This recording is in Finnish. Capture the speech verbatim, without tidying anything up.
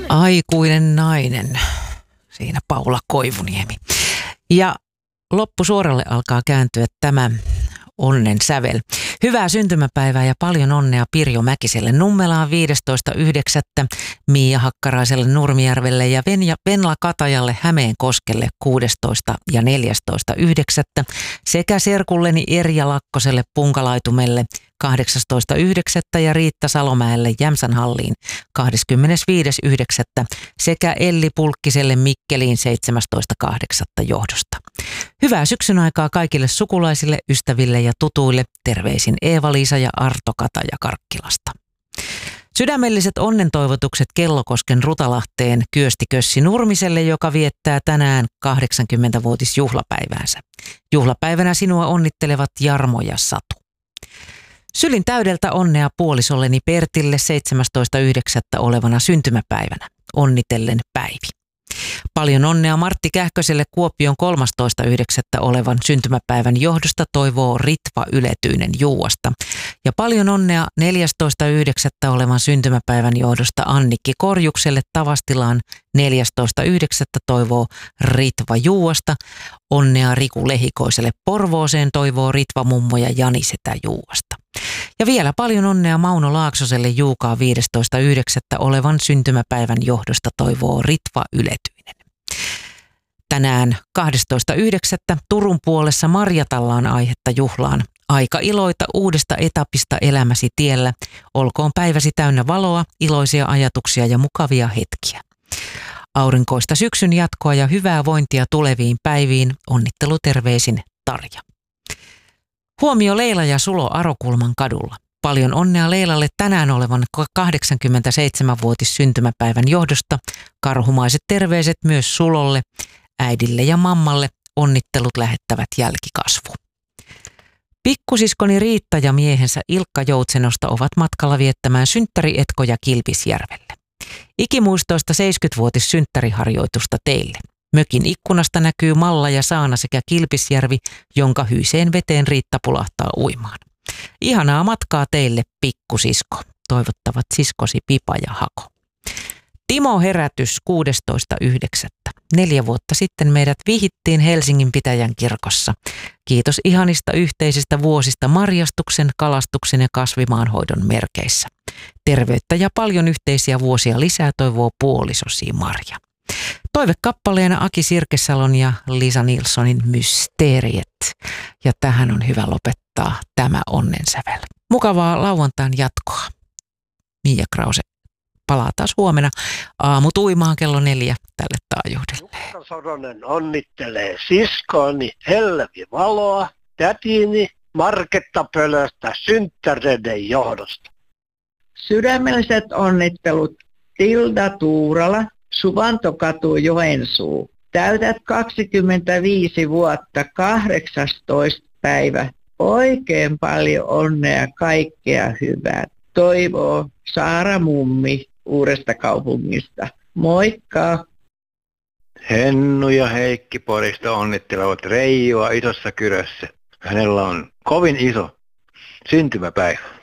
Aikuinen nainen, siinä Paula Koivuniemi. Ja loppusuoralle alkaa kääntyä tämä onnen sävel. Hyvää syntymäpäivää ja paljon onnea Pirjo Mäkiselle Nummelaan viidestoista yhdeksättä, Miia Hakkaraiselle Nurmijärvelle ja Venja, Venla Katajalle Hämeenkoskelle kuudestoista ja neljästoista yhdeksättä sekä serkulleni Erja Lakkoselle Punkalaitumelle kahdeksastoista yhdeksättä ja Riitta Salomäelle Jämsänhalliin kahdeskymmenesviides yhdeksättä sekä Elli Pulkkiselle Mikkeliin seitsemästoista kahdeksatta johdosta. Hyvää syksyn aikaa kaikille sukulaisille, ystäville ja tutuille. Terveisin Eeva-Liisa ja Arto Kataja Karkkilasta. Sydämelliset onnentoivotukset Kellokosken Rutalahteen Kyösti Kössi Nurmiselle, joka viettää tänään kahdeksankymmentävuotisjuhlapäiväänsä. Juhlapäivänä sinua onnittelevat Jarmo ja Satu. Sylin täydeltä onnea puolisolleni Pertille seitsemästoista yhdeksättä olevana syntymäpäivänä. Onnitellen Päivi. Paljon onnea Martti Kähköselle Kuopion kolmastoista yhdeksättä olevan syntymäpäivän johdosta toivoo Ritva Yletyinen Juuasta. Ja paljon onnea neljästoista yhdeksättä olevan syntymäpäivän johdosta Annikki Korjukselle Tavastilaan neljästoista yhdeksättä toivoo Ritva Juuasta. Onnea Riku Lehikoiselle Porvooseen toivoo Ritva Mummo ja Jani Setä Juuasta. Ja vielä paljon onnea Mauno Laaksoselle Juukaa viidestoista yhdeksättä olevan syntymäpäivän johdosta toivoo Ritva Yletyinen. Tänään kahdestoista yhdeksättä Turun puolessa Marjatallaan aihetta juhlaan. Aika iloita uudesta etapista elämäsi tiellä. Olkoon päiväsi täynnä valoa, iloisia ajatuksia ja mukavia hetkiä. Aurinkoista syksyn jatkoa ja hyvää vointia tuleviin päiviin. Onnitteluterveisin Tarja. Huomio Leila ja Sulo Arokulman kadulla. Paljon onnea Leilalle tänään olevan kahdeksankymmentäseitsemänvuotis syntymäpäivän johdosta. Karhumaiset terveiset myös Sulolle, äidille ja mammalle. Onnittelut lähettävät jälkikasvu. Pikkusiskoni Riitta ja miehensä Ilkka Joutsenosta ovat matkalla viettämään synttärietkoja Kilpisjärvelle. Ikimuistoista seitsemänkymmentävuotis synttäriharjoitusta teille. Mökin ikkunasta näkyy Malla ja Saana sekä Kilpisjärvi, jonka hyiseen veteen Riitta pulahtaa uimaan. Ihanaa matkaa teille, pikkusisko. Toivottavat siskosi Pipa ja Hako. Timo herätys kuudestoista yhdeksättä. Neljä vuotta sitten meidät vihittiin Helsingin Pitäjän kirkossa. Kiitos ihanista yhteisistä vuosista marjastuksen, kalastuksen ja kasvimaanhoidon merkeissä. Terveyttä ja paljon yhteisiä vuosia lisää toivoo puolisosi Marja. Toivekappaleena Aki Sirkesalon ja Lisa Nilssonin Mysteeriet. Ja tähän on hyvä lopettaa tämä onnensävel. Mukavaa lauantain jatkoa. Miia Krause palaa taas huomenna aamutuimaan kello neljä tälle taajuudelle. Jukka Soronen onnittelee siskooni Helvi Valoa, tätini Marketta Pölöstä synttäreiden johdosta. Sydämelliset onnittelut Tilda Tuurala, Suvantokatu Joensuu. Täytät kaksikymmentäviisi vuotta, kahdeksastoista päivä. Oikein paljon onnea, kaikkea hyvää. Toivoo Saara Mummi Uudesta Kaupungista. Moikka! Hennu ja Heikki Porista onnittelevat Reijoa Isossa Kyrössä. Hänellä on kovin iso syntymäpäivä.